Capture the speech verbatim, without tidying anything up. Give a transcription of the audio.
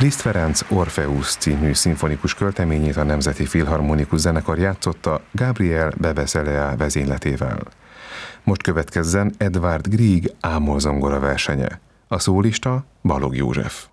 Liszt Ferenc Orpheus című szimfonikus költeményét a Nemzeti Filharmonikus Zenekar játszotta Gabriel Bebeselea vezényletével. Most következzen Edvard Grieg ámolzongora versenye. A szólista Balogh József.